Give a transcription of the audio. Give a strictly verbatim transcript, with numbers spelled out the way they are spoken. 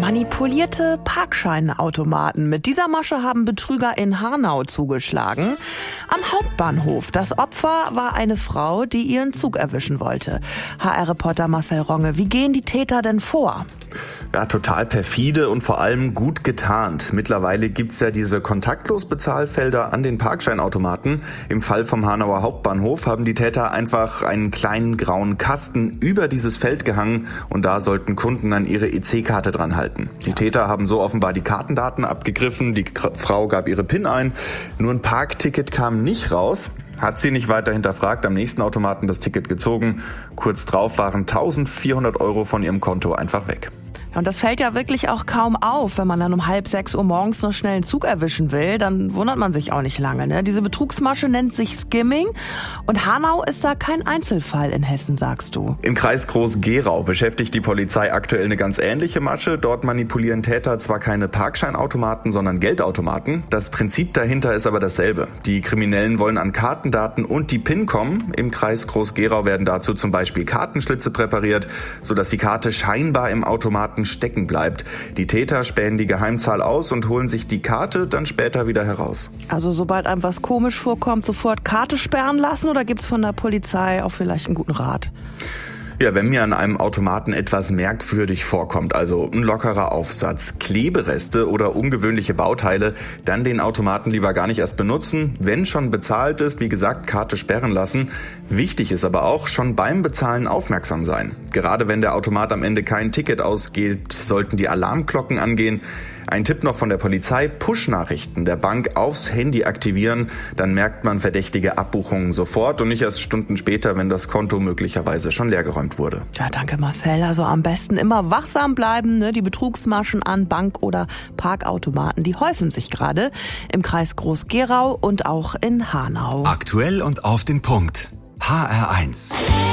Manipulierte Parkscheinautomaten. Mit dieser Masche haben Betrüger in Hanau zugeschlagen. Am Hauptbahnhof. Das Opfer war eine Frau, die ihren Zug erwischen wollte. H R-Reporter Marcel Ronge, wie gehen die Täter denn vor? Ja, total perfide und vor allem gut getarnt. Mittlerweile gibt's ja diese Kontaktlos-Bezahlfelder an den Parkscheinautomaten. Im Fall vom Hanauer Hauptbahnhof haben die Täter einfach einen kleinen grauen Kasten über dieses Feld gehangen und da sollten Kunden dann ihre E C-Karte dran halten. Die ja. Täter haben so offenbar die Kartendaten abgegriffen, die K- Frau gab ihre PIN ein, nur ein Parkticket kam nicht raus. Hat sie nicht weiter hinterfragt, am nächsten Automaten das Ticket gezogen. Kurz drauf waren eintausendvierhundert Euro von ihrem Konto einfach weg. Und das fällt ja wirklich auch kaum auf, wenn man dann um halb sechs Uhr morgens noch schnell einen Zug erwischen will, dann wundert man sich auch nicht lange. Ne? Diese Betrugsmasche nennt sich Skimming und Hanau ist da kein Einzelfall in Hessen, sagst du. Im Kreis Groß-Gerau beschäftigt die Polizei aktuell eine ganz ähnliche Masche. Dort manipulieren Täter zwar keine Parkscheinautomaten, sondern Geldautomaten. Das Prinzip dahinter ist aber dasselbe. Die Kriminellen wollen an Kartendaten und die PIN kommen. Im Kreis Groß-Gerau werden dazu zum Beispiel Kartenschlitze präpariert, sodass die Karte scheinbar im Automaten stecken bleibt. Die Täter spähen die Geheimzahl aus und holen sich die Karte dann später wieder heraus. Also sobald einem was komisch vorkommt, sofort Karte sperren lassen oder gibt's von der Polizei auch vielleicht einen guten Rat? Ja, wenn mir an einem Automaten etwas merkwürdig vorkommt, also ein lockerer Aufsatz, Klebereste oder ungewöhnliche Bauteile, dann den Automaten lieber gar nicht erst benutzen. Wenn schon bezahlt ist, wie gesagt, Karte sperren lassen. Wichtig ist aber auch, schon beim Bezahlen aufmerksam sein. Gerade wenn der Automat am Ende kein Ticket ausgeht, sollten die Alarmglocken angehen. Ein Tipp noch von der Polizei, Push-Nachrichten der Bank aufs Handy aktivieren, dann merkt man verdächtige Abbuchungen sofort und nicht erst Stunden später, wenn das Konto möglicherweise schon leergeräumt wurde. Ja, danke Marcel. Also am besten immer wachsam bleiben, ne? Die Betrugsmaschen an Bank- oder Parkautomaten, die häufen sich gerade im Kreis Groß-Gerau und auch in Hanau. Aktuell und auf den Punkt. H R eins.